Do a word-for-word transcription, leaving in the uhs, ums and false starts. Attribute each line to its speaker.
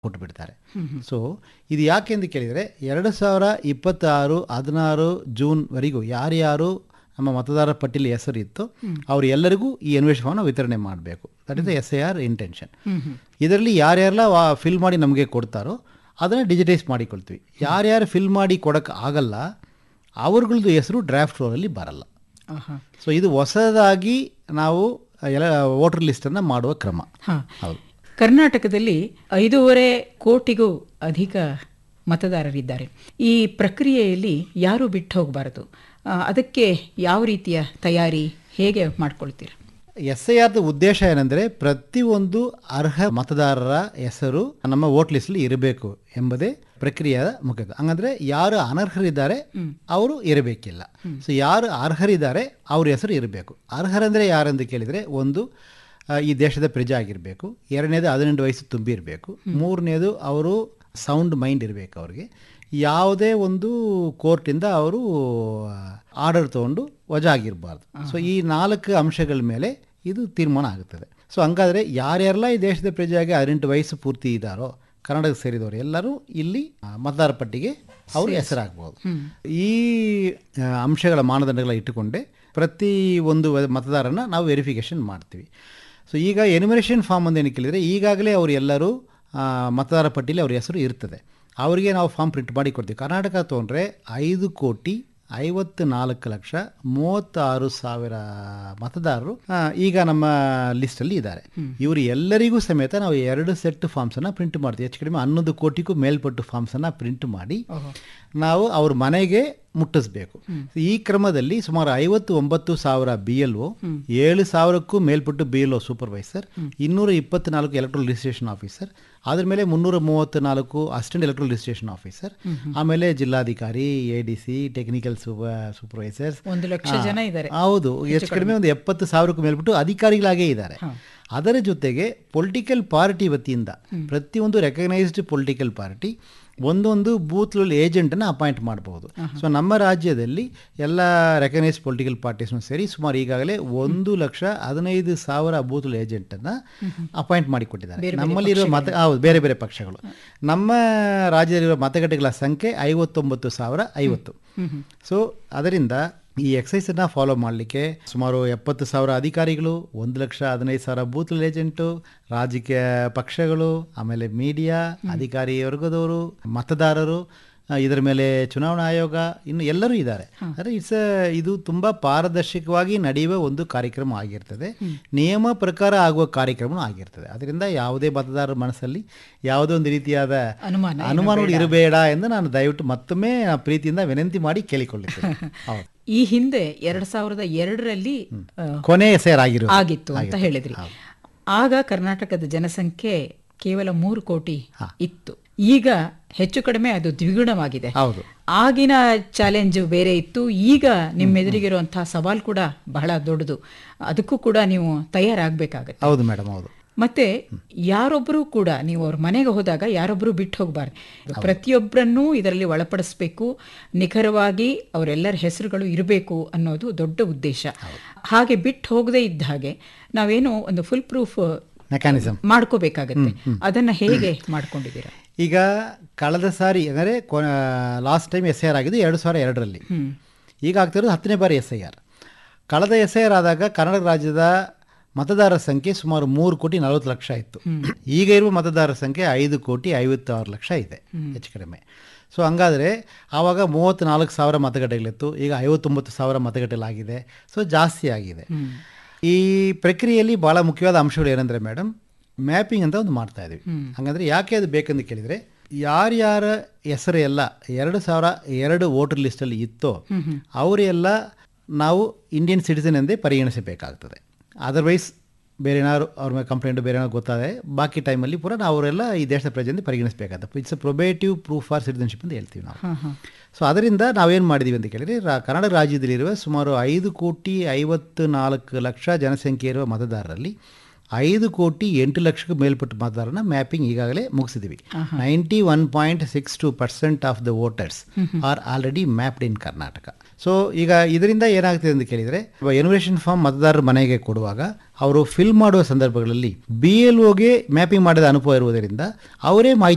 Speaker 1: ಕೊಟ್ಟುಬಿಡ್ತಾರೆ. So ಇದು ಯಾಕೆ ಎಂದು ಕೇಳಿದರೆ, ಎರಡು ಸಾವಿರ ಇಪ್ಪತ್ತಾರು ಹದಿನಾರು ಜೂನ್ವರೆಗೂ ಯಾರ್ಯಾರು ನಮ್ಮ ಮತದಾರರ ಪಟ್ಟಿಯಲ್ಲಿ ಹೆಸರು ಇತ್ತು ಅವರು ಎಲ್ಲರಿಗೂ ಈ ಎನ್ವೇಷನ್ ಫಾರ್ಮ್ನ ವಿತರಣೆ ಮಾಡಬೇಕು. That is the S I R intention. ಇದರಲ್ಲಿ ಯಾರ್ಯಾರೆಲ್ಲ ಫಿಲ್ ಮಾಡಿ ನಮಗೆ ಕೊಡ್ತಾರೋ ಅದನ್ನು ಡಿಜಿಟೈಸ್ ಮಾಡಿಕೊಳ್ತೀವಿ. ಯಾರ್ಯಾರು ಫಿಲ್ ಮಾಡಿ ಕೊಡೋಕ್ಕೆ ಆಗಲ್ಲ ಅವ್ರಗಳದ್ದು ಹೆಸರು ಡ್ರಾಫ್ಟ್ ರೋಲಲ್ಲಿ ಬರಲ್ಲ. ಸೊ ಇದು ಹೊಸದಾಗಿ ನಾವು ಎಲ್ಲ ವೋಟರ್ ಲಿಸ್ಟನ್ನು ಮಾಡುವ ಕ್ರಮ. ಹೌದು.
Speaker 2: ಕರ್ನಾಟಕದಲ್ಲಿ ಐದೂವರೆ ಕೋಟಿಗೂ ಅಧಿಕ ಮತದಾರರಿದ್ದಾರೆ. ಈ ಪ್ರಕ್ರಿಯೆಯಲ್ಲಿ ಯಾರೂ ಬಿಟ್ಟು ಹೋಗಬಾರದು. ಅದಕ್ಕೆ ಯಾವ ರೀತಿಯ ತಯಾರಿ ಹೇಗೆ ಮಾಡ್ಕೊಳ್ತೀರಾ?
Speaker 1: ಎಸ್ ಐ ಆರ್ದ ಉದ್ದೇಶ ಏನಂದರೆ, ಪ್ರತಿಯೊಂದು ಅರ್ಹ ಮತದಾರರ ಹೆಸರು ನಮ್ಮ ವೋಟ್ ಲಿಸ್ಟಲ್ಲಿ ಇರಬೇಕು ಎಂಬುದೇ ಪ್ರಕ್ರಿಯೆಯ ಮುಖ್ಯತೆ. ಹಂಗಂದ್ರೆ ಯಾರು ಅನರ್ಹರಿದ್ದಾರೆ ಅವರು ಇರಬೇಕಿಲ್ಲ. ಸೊ ಯಾರು ಅರ್ಹರಿದ್ದಾರೆ ಅವ್ರ ಹೆಸರು ಇರಬೇಕು. ಅರ್ಹರಂದರೆ ಯಾರಂತ ಕೇಳಿದರೆ, ಒಂದು ಈ ದೇಶದ ಪ್ರಜೆ ಆಗಿರಬೇಕು, ಎರಡನೇದು ಹದಿನೆಂಟು ವಯಸ್ಸು ತುಂಬಿರಬೇಕು, ಮೂರನೇದು ಅವರು ಸೌಂಡ್ ಮೈಂಡ್ ಇರಬೇಕು, ಅವ್ರಿಗೆ ಯಾವುದೇ ಒಂದು ಕೋರ್ಟಿಂದ ಅವರು ಆರ್ಡರ್ ತೊಗೊಂಡು ವಜಾ ಆಗಿರಬಾರ್ದು. ಸೊ ಈ ನಾಲ್ಕು ಅಂಶಗಳ ಮೇಲೆ ಇದು ತೀರ್ಮಾನ ಆಗುತ್ತದೆ. ಸೊ ಹಂಗಾದರೆ ಯಾರ್ಯಾರೆಲ್ಲ ಈ ದೇಶದ ಪ್ರಜೆಯಾಗಿ ಹದಿನೆಂಟು ವಯಸ್ಸು ಪೂರ್ತಿ ಇದ್ದಾರೋ, ಕರ್ನಾಟಕಕ್ಕೆ ಸೇರಿದವರು ಎಲ್ಲರೂ ಇಲ್ಲಿ ಮತದಾರ ಪಟ್ಟಿಗೆ ಅವರು ಹೆಸರಾಗ್ಬೋದು. ಈ ಅಂಶಗಳ ಮಾನದಂಡಗಳ ಇಟ್ಟುಕೊಂಡೇ ಪ್ರತಿ ಒಂದು ಮತದಾರನ ನಾವು ವೆರಿಫಿಕೇಷನ್ ಮಾಡ್ತೀವಿ. ಸೊ ಈಗ ಎನ್ಯುಮರೇಷನ್ ಫಾರ್ಮ್ ಅಂತ ಏನು ಕೇಳಿದರೆ, ಈಗಾಗಲೇ ಅವರು ಎಲ್ಲರೂ ಮತದಾರ ಪಟ್ಟಿಯಲ್ಲಿ ಅವ್ರ ಹೆಸರು ಇರ್ತದೆ. ಅವರಿಗೆ ನಾವು ಫಾರ್ಮ್ ಪ್ರಿಂಟ್ ಮಾಡಿ ಕೊಡ್ತೀವಿ. ಕರ್ನಾಟಕ ತೊಗೊಂಡ್ರೆ ಐದು ಕೋಟಿ ಐವತ್ತು ನಾಲ್ಕು ಲಕ್ಷ ಮೂವತ್ತಾರು ಸಾವಿರ ಮತದಾರರು ಈಗ ನಮ್ಮ ಲಿಸ್ಟಲ್ಲಿ ಇದ್ದಾರೆ. ಇವರು ಎಲ್ಲರಿಗೂ ಸಮೇತ ನಾವು ಎರಡು ಸೆಟ್ ಫಾರ್ಮ್ಸನ್ನು ಪ್ರಿಂಟ್ ಮಾಡ್ತೀವಿ. ಹೆಚ್ಚು ಕಡಿಮೆ ಹನ್ನೊಂದು ಕೋಟಿಗೂ ಮೇಲ್ಪಟ್ಟು ಫಾರ್ಮ್ಸನ್ನು ಪ್ರಿಂಟ್ ಮಾಡಿ ನಾವು ಅವ್ರ ಮನೆಗೆ ಮುಟ್ಟಿಸ್ಬೇಕು. ಈ ಕ್ರಮದಲ್ಲಿ ಸುಮಾರು ಐವತ್ತು ಒಂಬತ್ತು ಸಾವಿರ ಬಿ ಎಲ್ ಒ, ಏಳು ಸಾವಿರಕ್ಕೂ ಮೇಲ್ಪಟ್ಟು ಬಿ ಎಲ್ ಒ ಸೂಪರ್ವೈಸರ್, ಇನ್ನೂರ ಇಪ್ಪತ್ನಾಲ್ಕು ಎಲೆಕ್ಟ್ರಲ್ ರಿಜಿಸ್ಟ್ರೇಷನ್ ಆಫೀಸರ್, ಅದ್ರ ಮೇಲೆ ಮುನ್ನೂರ ಮೂವತ್ತು ನಾಲ್ಕು ಅಸಿಸ್ಟೆಂಟ್ ಎಲೆಕ್ಟ್ರಲ್ ರಿಜಿಸ್ಟ್ರೇಷನ್ ಆಫೀಸರ್, ಆಮೇಲೆ ಜಿಲ್ಲಾಧಿಕಾರಿ, A D C, technical supervisors,
Speaker 2: ಒಂದು ಲಕ್ಷ ಜನ ಇದ್ದಾರೆ.
Speaker 1: ಹೌದು, ಹೆಚ್ಚು ಕಡಿಮೆ ಒಂದು ಎಪ್ಪತ್ತು ಸಾವಿರಕ್ಕೂ ಮೇಲ್ಬಿಟ್ಟು ಅಧಿಕಾರಿಗಳಾಗೇ ಇದ್ದಾರೆ. ಅದರ ಜೊತೆಗೆ ಪೊಲಿಟಿಕಲ್ ಪಾರ್ಟಿ ವತಿಯಿಂದ ಪ್ರತಿಯೊಂದು ರೆಕಗ್ನೈಸ್ಡ್ ಪೊಲಿಟಿಕಲ್ ಪಾರ್ಟಿ ಒಂದೊಂದು ಬೂತ್ಗಳಲ್ಲಿ ಏಜೆಂಟನ್ನು ಅಪಾಯಿಂಟ್ ಮಾಡಬಹುದು. ಸೊ ನಮ್ಮ ರಾಜ್ಯದಲ್ಲಿ ಎಲ್ಲ ರೆಕಗ್ನೈಸ್ ಪೊಲಿಟಿಕಲ್ ಪಾರ್ಟೀಸ್ನು ಸೇರಿ ಸುಮಾರು ಈಗಾಗಲೇ ಒಂದು ಲಕ್ಷ ಹದಿನೈದು ಸಾವಿರ ಬೂತ್ಲ್ ಏಜೆಂಟನ್ನು ಅಪಾಯಿಂಟ್ ಮಾಡಿಕೊಟ್ಟಿದ್ದಾರೆ. ನಮ್ಮಲ್ಲಿರುವ ಮತ ಹೌದು ಬೇರೆ ಬೇರೆ ಪಕ್ಷಗಳು. ನಮ್ಮ ರಾಜ್ಯದಲ್ಲಿರುವ ಮತಗಟ್ಟೆಗಳ ಸಂಖ್ಯೆ ಐವತ್ತೊಂಬತ್ತು ಸಾವಿರ ಐವತ್ತು. ಸೊ ಅದರಿಂದ ಈ ಎಕ್ಸೈಸನ್ನು ಫಾಲೋ ಮಾಡಲಿಕ್ಕೆ ಸುಮಾರು ಎಪ್ಪತ್ತು ಸಾವಿರ ಅಧಿಕಾರಿಗಳು, ಒಂದು ಲಕ್ಷ ಹದಿನೈದು ಸಾವಿರ ಬೂತ್ ಏಜೆಂಟು, ರಾಜಕೀಯ ಪಕ್ಷಗಳು, ಆಮೇಲೆ ಮೀಡಿಯಾ, ಅಧಿಕಾರಿ ವರ್ಗದವರು, ಮತದಾರರು, ಇದರ ಮೇಲೆ ಚುನಾವಣಾ ಆಯೋಗ, ಇನ್ನು ಎಲ್ಲರೂ ಇದ್ದಾರೆ. ಅಂದರೆ ಇಟ್ಸ್ ಇದು ತುಂಬ ಪಾರದರ್ಶಕವಾಗಿ ನಡೆಯುವ ಒಂದು ಕಾರ್ಯಕ್ರಮ ಆಗಿರ್ತದೆ. ನಿಯಮ ಪ್ರಕಾರ ಆಗುವ ಕಾರ್ಯಕ್ರಮ ಆಗಿರ್ತದೆ. ಅದರಿಂದ ಯಾವುದೇ ಮತದಾರರ ಮನಸ್ಸಲ್ಲಿ ಯಾವುದೇ ಒಂದು ರೀತಿಯಾದ ಅನುಮಾನಗಳು ಇರಬೇಡ ಎಂದು ನಾನು ದಯವಿಟ್ಟು ಮತ್ತೊಮ್ಮೆ ಪ್ರೀತಿಯಿಂದ ವಿನಂತಿ ಮಾಡಿ ಕೇಳಿಕೊಳ್ಳುತ್ತೇನೆ. ಹೌದು.
Speaker 2: ಈ ಹಿಂದೆ ಎರಡ್ ಸಾವಿರದ ಎರಡರಲ್ಲಿ
Speaker 1: ಕೊನೆ ಸೇರಾಗಿರು
Speaker 2: ಆಗಿತ್ತು ಅಂತ ಹೇಳಿದ್ರಿ. ಆಗ ಕರ್ನಾಟಕದ ಜನಸಂಖ್ಯೆ ಕೇವಲ ಮೂರು ಕೋಟಿ ಇತ್ತು. ಈಗ ಹೆಚ್ಚು ಕಡಿಮೆ ಅದು ದ್ವಿಗುಣವಾಗಿದೆ.
Speaker 1: ಹೌದು.
Speaker 2: ಆಗಿನ ಚಾಲೆಂಜ್ ಬೇರೆ ಇತ್ತು. ಈಗ ನಿಮ್ಮ ಎದುರಿಗಿರುವಂತಹ ಸವಾಲು ಕೂಡ ಬಹಳ ದೊಡ್ಡದು. ಅದಕ್ಕೂ ಕೂಡ ನೀವು ತಯಾರಾಗಬೇಕಾಗತ್ತೆ.
Speaker 1: ಹೌದು ಮೇಡಮ್, ಹೌದು.
Speaker 2: ಮತ್ತೆ ಯಾರೊಬ್ಬರು ಕೂಡ ನೀವು ಅವ್ರ ಮನೆಗೆ ಹೋದಾಗ ಯಾರೊಬ್ಬರು ಬಿಟ್ಟು ಹೋಗಬಾರ್ದು. ಪ್ರತಿಯೊಬ್ಬರನ್ನೂ ಇದರಲ್ಲಿ ಒಳಪಡಿಸ್ಬೇಕು. ನಿಖರವಾಗಿ ಅವರೆಲ್ಲರ ಹೆಸರುಗಳು ಇರಬೇಕು ಅನ್ನೋದು ದೊಡ್ಡ ಉದ್ದೇಶ. ಹಾಗೆ ಬಿಟ್ಟು ಹೋಗದೇ ಇದ್ದ ಹಾಗೆ ನಾವೇನೋ ಒಂದು ಫುಲ್ ಪ್ರೂಫ್
Speaker 1: ಮೆಕ್ಯಾನಿಸಮ್
Speaker 2: ಮಾಡ್ಕೋಬೇಕಾಗತ್ತೆ. ಅದನ್ನ ಹೇಗೆ ಮಾಡ್ಕೊಂಡಿದ್ದೀರಾ?
Speaker 1: ಈಗ ಕಳೆದ ಸಾರಿ ಅಂದರೆ last time S I R ಆಗಿದ್ದು ಎರಡು ಸಾವಿರ ಎರಡರಲ್ಲಿ. ಈಗ ಆಗ್ತಿರೋದು ಹತ್ತನೇ ಬಾರಿ ಎಸ್ ಐ ಆರ್. ಕಳೆದ ಎಸ್ ಐ ಆರ್ ಆದಾಗ ಕರ್ನಾಟಕ ರಾಜ್ಯದ ಮತದಾರರ ಸಂಖ್ಯೆ ಸುಮಾರು ಮೂರು ಕೋಟಿ ನಲವತ್ತು ಲಕ್ಷ ಇತ್ತು. ಈಗ ಇರುವ ಮತದಾರರ ಸಂಖ್ಯೆ ಐದು ಕೋಟಿ ಐವತ್ತಾರು ಲಕ್ಷ ಇದೆ ಹೆಚ್ಚು ಕಡಿಮೆ. ಸೊ ಹಂಗಾದರೆ ಆವಾಗ ಮೂವತ್ತ್ನಾಲ್ಕು ಸಾವಿರ ಮತಗಟ್ಟೆಗಳಿತ್ತು, ಈಗ ಐವತ್ತೊಂಬತ್ತು ಸಾವಿರ ಮತಗಟ್ಟೆಗಳಾಗಿದೆ. ಸೊ ಜಾಸ್ತಿ ಆಗಿದೆ. ಈ ಪ್ರಕ್ರಿಯೆಯಲ್ಲಿ ಭಾಳ ಮುಖ್ಯವಾದ ಅಂಶಗಳು ಏನಂದರೆ ಮೇಡಮ್, ಮ್ಯಾಪಿಂಗ್ ಅಂತ ಒಂದು ಮಾಡ್ತಾ ಇದ್ದೀವಿ. ಹಾಗಂದರೆ ಯಾಕೆ ಅದು ಬೇಕಂತ ಕೇಳಿದರೆ, ಯಾರ್ಯಾರ ಹೆಸರು ಎಲ್ಲ ಎರಡು ಸಾವಿರ ಎರಡು ವೋಟರ್ ಲಿಸ್ಟಲ್ಲಿ ಇತ್ತೋ ಅವರೆಲ್ಲ ನಾವು ಇಂಡಿಯನ್ ಸಿಟಿಸನ್ ಎಂದೇ ಪರಿಗಣಿಸಬೇಕಾಗ್ತದೆ. ಅದರ್ವೈಸ್ ಬೇರೆ ಏನಾದ್ರು ಅವ್ರ ಮೇಲೆ ಕಂಪ್ಲೇಂಟು ಬೇರೆ ಏನಾದ್ರು ಗೊತ್ತಾದರೆ ಬಾಕಿ ಟೈಮಲ್ಲಿ ಪೂರ ನಾವು ಅವರೆಲ್ಲ ಈ ದೇಶದ ಪ್ರಜೆಯಿಂದ ಪರಿಗಣಿಸಬೇಕಾಗುತ್ತೆ. It's a ಪ್ರೊಬೇಟಿವ್ proof for citizenship ಅಂತ ಹೇಳ್ತೀವಿ ನಾವು. ಸೊ ಅದರಿಂದ ನಾವೇನು ಮಾಡಿದ್ದೀವಿ ಅಂತ ಕೇಳಿದರೆ, ರಾ ಕರ್ನಾಟಕ ರಾಜ್ಯದಲ್ಲಿರುವ ಸುಮಾರು ಐದು ಕೋಟಿ ಐವತ್ತು ನಾಲ್ಕು ಲಕ್ಷ ಜನಸಂಖ್ಯೆ ಇರುವ ಮತದಾರರಲ್ಲಿ ಐದು ಕೋಟಿ ಎಂಟು ಲಕ್ಷಕ್ಕೂ ಮೇಲ್ಪಟ್ಟ ಮತದಾರನ ಮ್ಯಾಪಿಂಗ್ ಈಗಾಗಲೇ ಮುಗಿಸಿದ್ದೀವಿ. Ninety one point six two percent of the voters are already mapped in Karnataka. So ಈಗ ಇದರಿಂದ ಏನಾಗ್ತಿದೆ ಅಂತ ಕೇಳಿದರೆ, ಎನ್ಯುಮರೇಷನ್ ಫಾರ್ಮ್ ಮತದಾರರ ಮನೆಗೆ ಕೊಡುವಾಗ ಅವರು ಫಿಲ್ ಮಾಡುವ ಸಂದರ್ಭಗಳಲ್ಲಿ ಬಿ ಎಲ್ ಒಗೆ ಮ್ಯಾಪಿಂಗ್ ಮಾಡಿದ ಅನುಭವ ಇರುವುದರಿಂದ ಅವರೇ ಮಾಹಿತಿ